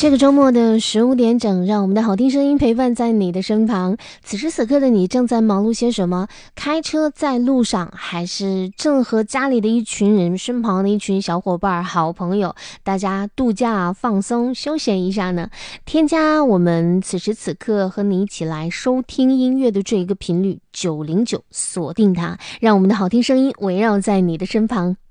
这个周末的15点整，让我们的好听声音陪伴在你的身旁。此时此刻的你正在忙碌些什么？开车在路上，还是正和家里的一群人、身旁的一群小伙伴、好朋友，大家度假、放松、休闲一下呢？添加我们此时此刻和你一起来收听音乐的这一个频率909，锁定它，让我们的好听声音围绕在你的身旁。